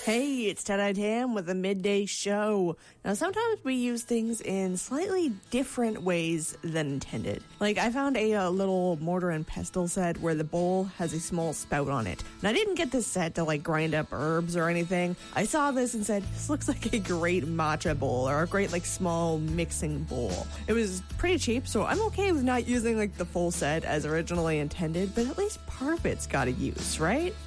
Hey, it's Ted Tam with a midday show. Now, sometimes we use things in slightly different ways than intended. Like, I found a little mortar and pestle set where the bowl has a small spout on it. And I didn't get this set to, grind up herbs or anything. I saw this and said, this looks like a great matcha bowl or a great, small mixing bowl. It was pretty cheap, so I'm okay with not using, the full set as originally intended, but at least part of it's gotta use, right?